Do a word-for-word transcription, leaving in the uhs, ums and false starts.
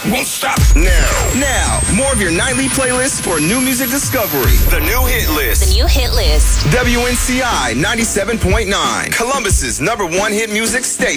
won't stop now. Now, more of your nightly playlist for new music discovery. The new hit list. The new hit list. W N C I ninety-seven point nine, Columbus's number one hit music station.